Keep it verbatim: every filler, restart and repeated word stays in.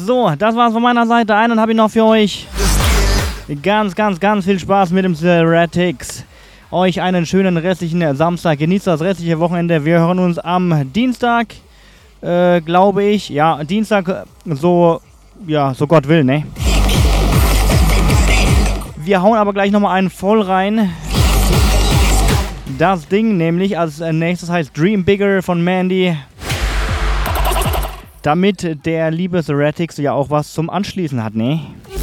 So, das war's von meiner Seite. Einen habe ich noch für euch. Ganz, ganz, ganz viel Spaß mit dem Ceratics. Euch einen schönen restlichen Samstag. Genießt das restliche Wochenende. Wir hören uns am Dienstag, äh, glaube ich. Ja, Dienstag, so, ja, so Gott will, ne? Wir hauen aber gleich nochmal einen voll rein. Das Ding nämlich als nächstes heißt Dream Bigger von Mandy. Damit der liebe Ceratics ja auch was zum Anschließen hat, ne?